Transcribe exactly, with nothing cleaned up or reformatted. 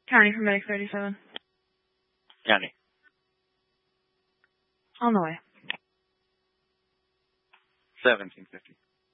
County for Medic thirty-seven. County. On the way. seventeen fifty.